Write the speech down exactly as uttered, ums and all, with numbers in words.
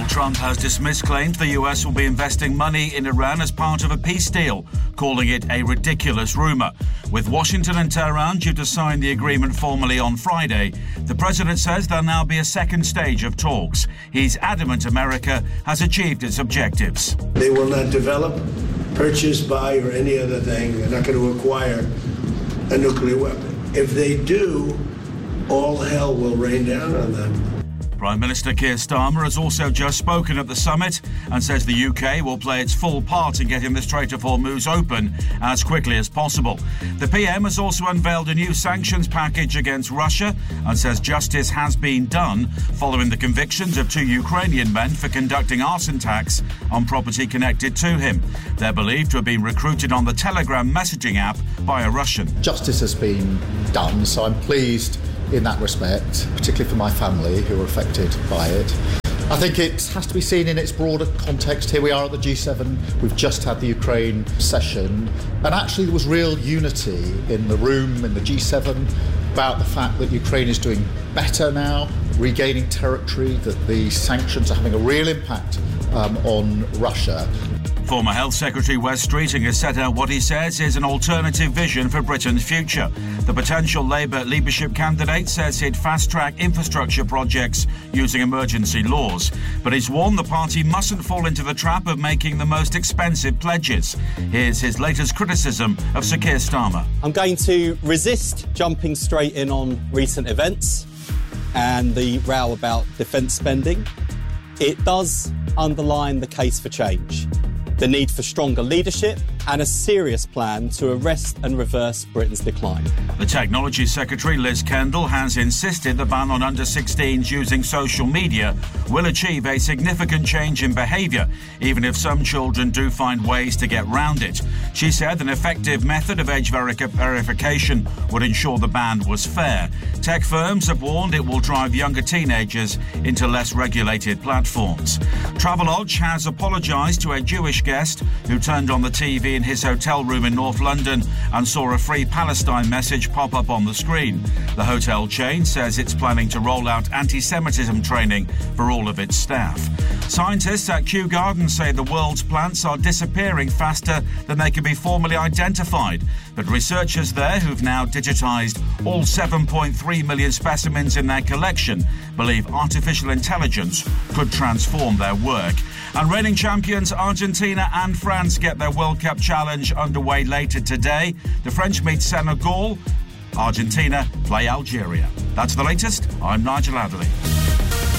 Donald Trump has dismissed claims the U S will be investing money in Iran as part of a peace deal, calling it a ridiculous rumour. With Washington and Tehran due to sign the agreement formally on Friday, the president says there'll now be a second stage of talks. He's adamant America has achieved its objectives. They will not develop, purchase, buy, or any other thing. They're not going to acquire a nuclear weapon. If they do, all hell will rain down on them. Prime Minister Keir Starmer has also just spoken at the summit and says the U K will play its full part in getting the Strait of Hormuz open as quickly as possible. The P M has also unveiled a new sanctions package against Russia and says justice has been done following the convictions of two Ukrainian men for conducting arson attacks on property connected to him. They're believed to have been recruited on the Telegram messaging app by a Russian. Justice has been done, so I'm pleased in that respect, particularly for my family who were affected by it. I think it has to be seen in its broader context. Here we are at the G seven, we've just had the Ukraine session, and actually there was real unity in the room, in the G seven, about the fact that Ukraine is doing better now, regaining territory, that the sanctions are having a real impact um, on Russia. Former Health Secretary Wes Streeting has set out what he says is an alternative vision for Britain's future. The potential Labour leadership candidate says he'd fast-track infrastructure projects using emergency laws. But he's warned the party mustn't fall into the trap of making the most expensive pledges. Here's his latest criticism of Sir Keir Starmer. I'm going to resist jumping straight in on recent events and the row about defence spending. It does underline the case for change, the need for stronger leadership and a serious plan to arrest and reverse Britain's decline. The Technology Secretary, Liz Kendall, has insisted the ban on under sixteens using social media will achieve a significant change in behaviour, even if some children do find ways to get round it. She said an effective method of age verification would ensure the ban was fair. Tech firms have warned it will drive younger teenagers into less regulated platforms. Travelodge has apologised to a Jewish guest who turned on the T V in his hotel room in North London and saw a Free Palestine message pop up on the screen. The hotel chain says it's planning to roll out anti-Semitism training for all of its staff. Scientists at Kew Gardens say the world's plants are disappearing faster than they can be formally identified. But researchers there, who've now digitised all seven point three million specimens in their collection, believe artificial intelligence could transform their work. And reigning champions Argentina and France get their World Cup challenge underway later today. The French meet Senegal. Argentina play Algeria. That's the latest. I'm Nigel Adderley.